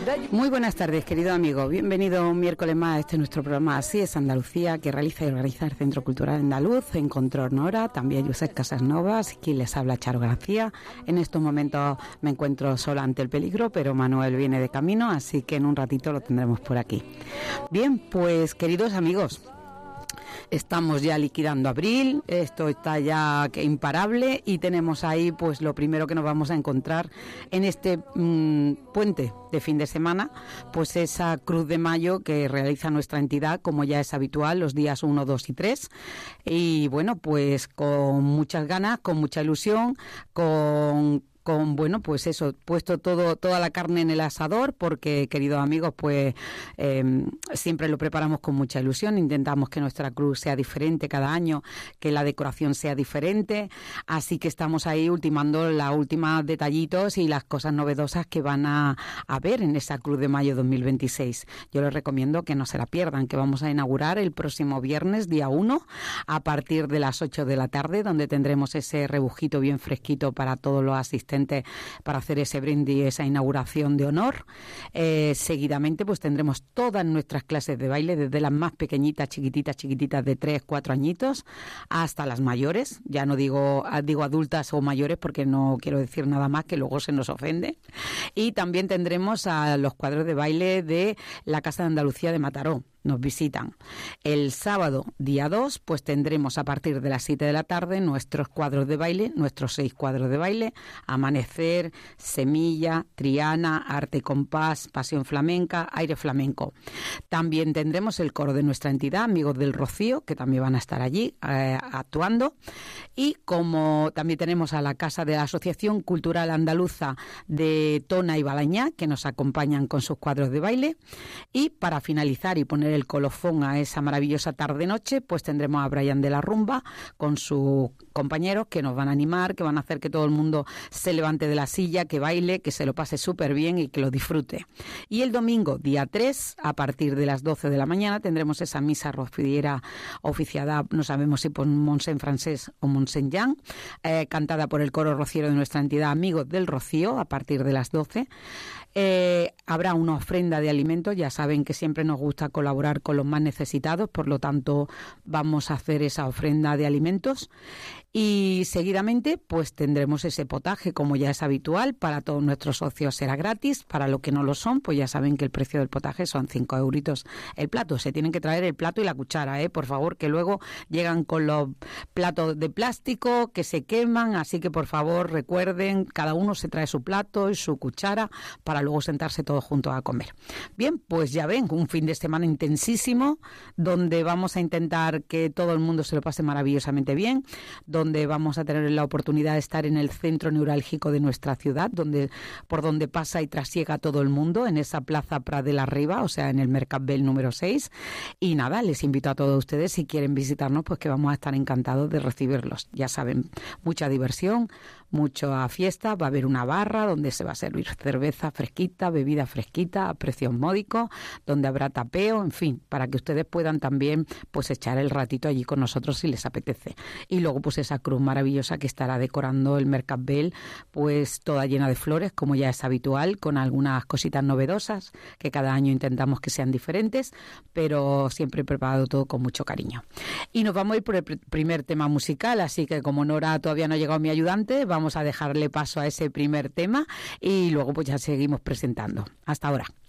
Muy buenas tardes, querido amigo. Bienvenido un miércoles más a este nuestro programa Así es Andalucía, que realiza y organiza el Centro Cultural Andaluz en Control Nora, también Josep Casasnovas, quien les habla, Charo García. En estos momentos me encuentro sola ante el peligro, pero Manuel viene de camino, así que en un ratito lo tendremos por aquí. Bien, pues queridos amigos, estamos ya liquidando abril, esto está ya que imparable y tenemos ahí pues lo primero que nos vamos a encontrar en este puente de fin de semana, pues esa Cruz de Mayo que realiza nuestra entidad, como ya es habitual, los días 1, 2 y 3. Y bueno, pues con muchas ganas, con mucha ilusión, con bueno, pues eso, puesto toda la carne en el asador, porque, queridos amigos, pues siempre lo preparamos con mucha ilusión, intentamos que nuestra cruz sea diferente cada año, que la decoración sea diferente, así que estamos ahí ultimando los últimos detallitos y las cosas novedosas que van a ver en esa Cruz de Mayo 2026. Yo les recomiendo que no se la pierdan, que vamos a inaugurar el próximo viernes, día 1, a partir de las 8 de la tarde, donde tendremos ese rebujito bien fresquito para todos los asistentes para hacer ese brindis, esa inauguración de honor. Seguidamente pues tendremos todas nuestras clases de baile, desde las más pequeñitas, chiquititas de 3, 4 añitos hasta las mayores. Ya no digo adultas o mayores porque no quiero decir nada más que luego se nos ofende. Y también tendremos a los cuadros de baile de la Casa de Andalucía de Mataró. Nos visitan. El sábado, día 2, pues tendremos a partir de las 7 de la tarde nuestros cuadros de baile, nuestros 6 cuadros de baile: Amanecer, Semilla, Triana, Arte Compás, Pasión Flamenca, Aire Flamenco. También tendremos el coro de nuestra entidad, Amigos del Rocío, que también van a estar allí actuando. Y como también tenemos a la Casa de la Asociación Cultural Andaluza de Tona y Balañá, que nos acompañan con sus cuadros de baile. Y para finalizar y poner el colofón a esa maravillosa tarde-noche, pues tendremos a Brian de la Rumba con sus compañeros que nos van a animar, que van a hacer que todo el mundo se levante de la silla, que baile, que se lo pase súper bien y que lo disfrute. Y el domingo, día 3, a partir de las 12 de la mañana, tendremos esa misa rociera oficiada, no sabemos si por Monsen francés o Monsen Jan, cantada por el coro rociero de nuestra entidad Amigos del Rocío, a partir de las 12. Habrá una ofrenda de alimentos, ya saben que siempre nos gusta colaborar con los más necesitados, por lo tanto vamos a hacer esa ofrenda de alimentos. Y seguidamente pues tendremos ese potaje, como ya es habitual, para todos nuestros socios será gratis, para los que no lo son pues ya saben que el precio del potaje son 5 euritos el plato. Se tienen que traer el plato y la cuchara, por favor, que luego llegan con los platos de plástico que se queman, así que por favor recuerden, cada uno se trae su plato y su cuchara para luego sentarse todos juntos a comer. Bien, pues ya ven, un fin de semana intensísimo, donde vamos a intentar que todo el mundo se lo pase maravillosamente bien, donde vamos a tener la oportunidad de estar en el centro neurálgico de nuestra ciudad, por donde pasa y trasiega todo el mundo, en esa plaza Prat de la Riba, o sea, en el Mercabbel número 6. Y nada, les invito a todos ustedes, si quieren visitarnos, pues que vamos a estar encantados de recibirlos. Ya saben, mucha diversión, mucha fiesta, va a haber una barra donde se va a servir cerveza fresquita, bebida fresquita a precios módicos, donde habrá tapeo, en fin, para que ustedes puedan también pues echar el ratito allí con nosotros si les apetece. Y luego pues esa cruz maravillosa que estará decorando el Mercabbel, pues toda llena de flores, como ya es habitual, con algunas cositas novedosas que cada año intentamos que sean diferentes, pero siempre preparado todo con mucho cariño. Y nos vamos a ir por el primer tema musical, así que como Nora todavía no ha llegado mi ayudante, vamos a dejarle paso a ese primer tema y luego pues ya seguimos presentando. Hasta ahora.